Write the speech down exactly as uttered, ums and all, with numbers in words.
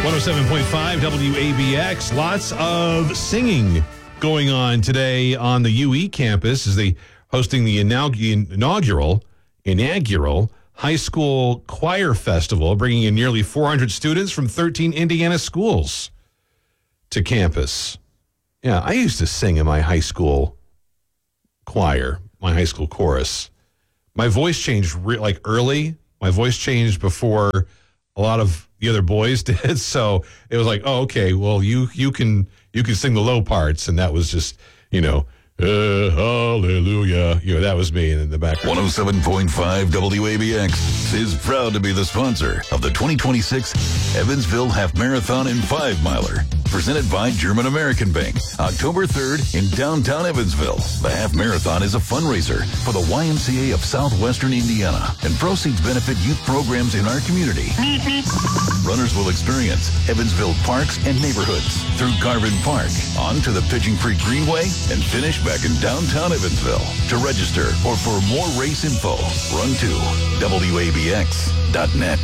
one oh seven point five W A B X. Lots of singing going on today on the U E campus as they hosting the inaugural inaugural high school choir festival, bringing in nearly four hundred students from thirteen Indiana schools to campus. Yeah, I used to sing in my high school choir, my high school chorus. My voice changed re- like early. My voice changed before a lot of the other boys did. So it was like, oh, okay, well, you you can you can sing the low parts, and that was just, you know, uh, hallelujah. You know, that was me in the background. one oh seven point five W A B X is proud to be the sponsor of the twenty twenty-six Evansville Half Marathon and Five Miler, presented by German American Bank, October third in downtown Evansville. The Half Marathon is a fundraiser for the Y M C A of Southwestern Indiana, and proceeds benefit youth programs in our community. Runners will experience Evansville parks and neighborhoods through Garvin Park, on to the Pigeon Creek Greenway, and finish back in downtown Evansville. To register or for more race info, run to W A B X dot net.